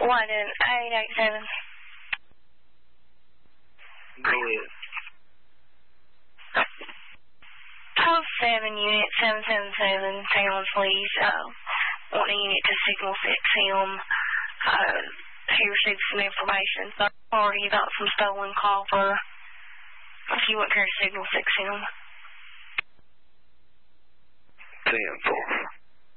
London 887. Go ahead. 12-7 unit 777, Salem, please. Want the unit to signal fix him. He received some information. Third party about some stolen copper. If you wouldn't care to signal fix him. 10-4.